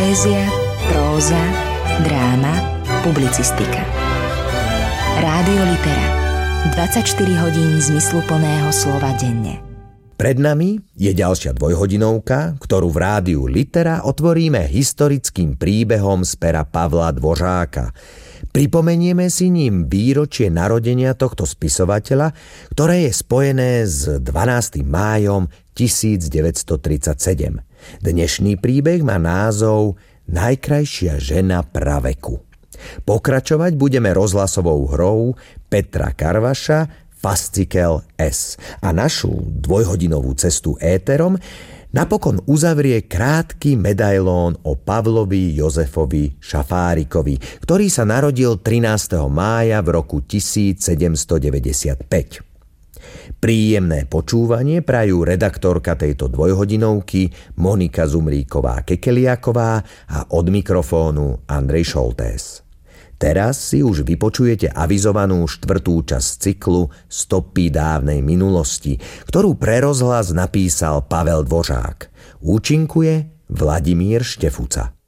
Poézia, próza, dráma, publicistika. Rádio Litera. 24 hodín zmysluplného slova denne. Pred nami je ďalšia dvojhodinovka, ktorú v rádiu Litera otvoríme historickým príbehom z pera Pavla Dvořáka. Pripomenieme si ním výročie narodenia tohto spisovateľa, ktoré je spojené s 12. májom 1937. Dnešný príbeh má názov Najkrajšia žena praveku. Pokračovať budeme rozhlasovou hrou Petra Karvaša Fascikel S. A našu dvojhodinovú cestu éterom napokon uzavrie krátky medailón o Pavlovi Jozefovi Šafárikovi, ktorý sa narodil 13. mája v roku 1795. Príjemné počúvanie prajú redaktorka tejto dvojhodinovky Monika Zumríková-Kekeliaková a od mikrofónu Andrej Šoltés. Teraz si už vypočujete avizovanú 4. časť cyklu Stopy dávnej minulosti, ktorú pre rozhlas napísal Pavel Dvořák. Účinkuje Vladimír Štefuca.